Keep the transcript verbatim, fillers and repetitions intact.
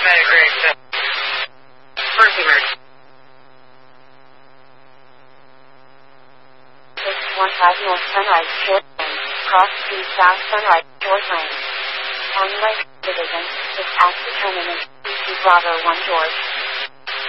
Medigrade, first emergency. six one five North Sunrise, short range. Cross two South Sunrise, short range. On Lake Division, six Axis Terminus, B two Bravo one George.